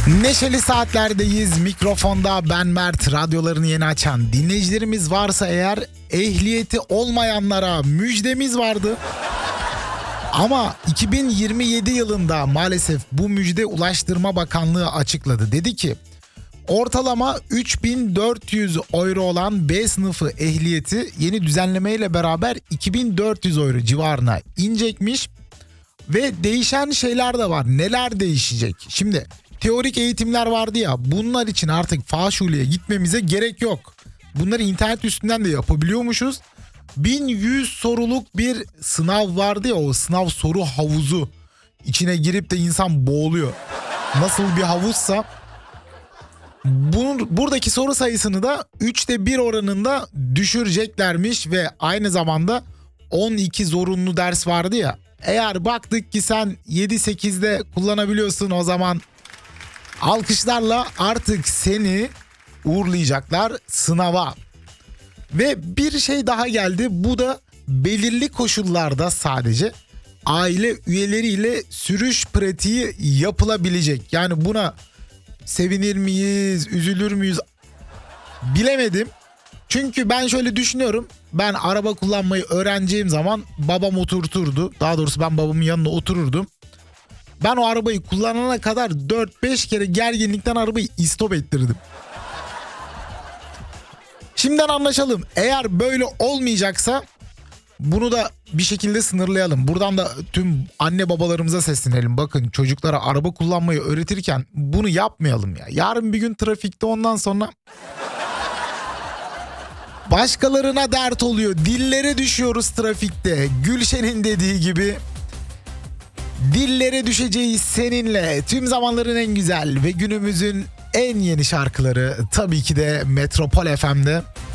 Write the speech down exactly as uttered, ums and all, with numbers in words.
Neşeli saatlerdeyiz. Mikrofonda ben Mert. Radyolarını yeni açan dinleyicilerimiz varsa eğer, ehliyeti olmayanlara müjdemiz vardı. Ama iki bin yirmi yedi yılında maalesef bu müjde Ulaştırma Bakanlığı açıkladı. Dedi ki ortalama üç bin dört yüz euro olan B sınıfı ehliyeti yeni düzenlemeyle beraber iki bin dört yüz euro civarına inecekmiş. Ve değişen şeyler de var. Neler değişecek? Şimdi teorik eğitimler vardı ya, bunlar için artık Faşuli'ye gitmemize gerek yok. Bunları internet üstünden de yapabiliyormuşuz. bin yüz soruluk bir sınav vardı ya, o sınav soru havuzu. İçine girip de insan boğuluyor. Nasıl bir havuzsa. Bunun, buradaki soru sayısını da üçte bir oranında düşüreceklermiş ve aynı zamanda on iki zorunlu ders vardı ya. Eğer baktık ki sen yedi sekizde kullanabiliyorsun, o zaman alkışlarla artık seni uğurlayacaklar sınava. Ve bir şey daha geldi. Bu da belirli koşullarda sadece aile üyeleriyle sürüş pratiği yapılabilecek. Yani buna sevinir miyiz, üzülür müyüz bilemedim. Çünkü ben şöyle düşünüyorum. Ben araba kullanmayı öğreneceğim zaman babam oturturdu. Daha doğrusu ben babamın yanına otururdum. Ben o arabayı kullanana kadar dört beş kere gerginlikten arabayı istop ettirdim. Şimdiden anlaşalım. Eğer böyle olmayacaksa bunu da bir şekilde sınırlayalım. Buradan da tüm anne babalarımıza seslenelim. Bakın, çocuklara araba kullanmayı öğretirken bunu yapmayalım ya. Yarın bir gün trafikte ondan sonra başkalarına dert oluyor. Dillere düşüyoruz trafikte. Gülşen'in dediği gibi dillere düşeceğiz seninle. Tüm zamanların en güzel ve günümüzün en yeni şarkıları tabii ki de Metropol F M'de.